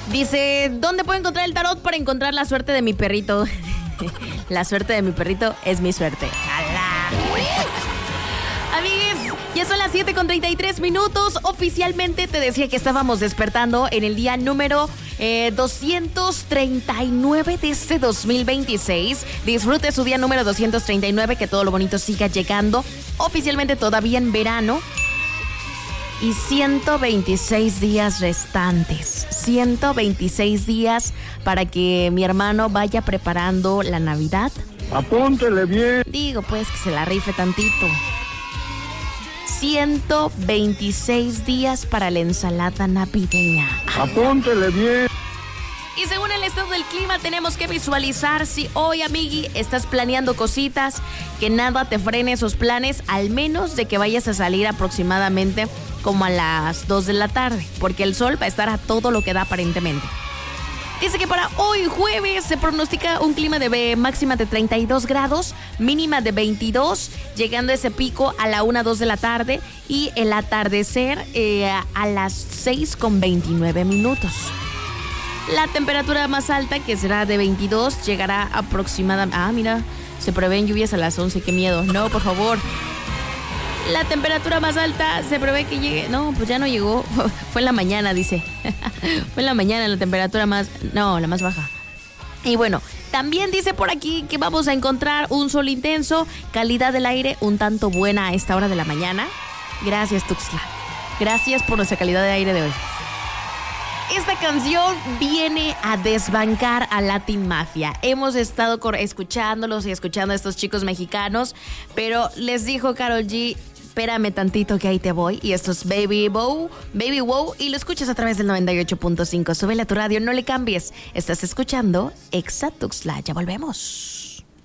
Dice, ¿dónde puedo encontrar el tarot para encontrar la suerte de mi perrito? La suerte de mi perrito es mi suerte. ¡Alá! Amigues, ya son las 7:33. Oficialmente te decía que estábamos despertando en el día número 239 de este 2026. Disfrute su día número 239, que todo lo bonito siga llegando. Oficialmente todavía en verano. Y 126 días restantes. 126 días para que mi hermano vaya preparando la Navidad. Apúntele bien. Digo, pues, que se la rife tantito. 126 días para la ensalada navideña. Apúntele bien. Y según el estado del clima, tenemos que visualizar si hoy, amigui, estás planeando cositas, que nada te frene esos planes, al menos de que vayas a salir aproximadamente como a las 2 de la tarde, porque el sol va a estar a todo lo que da aparentemente. Dice que para hoy jueves se pronostica un clima de máxima de 32 grados, mínima de 22, llegando ese pico a la 1-2 de la tarde y el atardecer a las 6:29. La temperatura más alta, que será de 22, llegará aproximadamente... Ah, mira, se prevén lluvias a las 11, qué miedo. No, por favor. La temperatura más alta se prevé que llegue... No, pues ya no llegó. Fue en la mañana, dice. Fue en la mañana la temperatura más... No, la más baja. Y bueno, también dice por aquí que vamos a encontrar un sol intenso, calidad del aire un tanto buena a esta hora de la mañana. Gracias, Tuxtla. Gracias por nuestra calidad de aire de hoy. Esta canción viene a desbancar a Latin Mafia. Hemos estado escuchándolos y escuchando a estos chicos mexicanos, pero les dijo Karol G, espérame tantito que ahí te voy. Y esto es Baby Wow, y lo escuchas a través del 98.5. Súbele a tu radio, no le cambies. Estás escuchando Exa Tuxtla. Ya volvemos.